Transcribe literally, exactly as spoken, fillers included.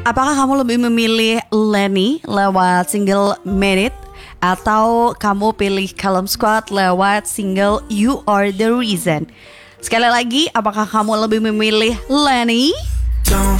Apakah kamu lebih memilih Lenny lewat single Minute atau kamu pilih Calum Scott lewat single You Are The Reason? Sekali lagi, apakah kamu lebih memilih Lenny